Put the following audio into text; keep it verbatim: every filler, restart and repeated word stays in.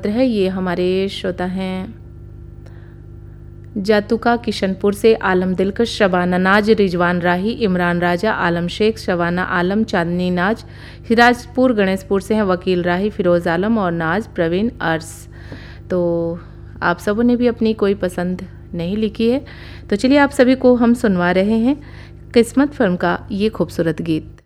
पत्र है ये हमारे श्रोता हैं जातुका किशनपुर से, आलम दिलकश, शबाना नाज, रिजवान राही, इमरान राजा, आलम शेख, शबाना आलम, चांदनी नाज, हिराजपुर गणेशपुर से हैं वकील राही, फिरोज़ आलम और नाज प्रवीण अर्स। तो आप सबों ने भी अपनी कोई पसंद नहीं लिखी है, तो चलिए आप सभी को हम सुनवा रहे हैं किस्मत फिल्म का ये खूबसूरत गीत।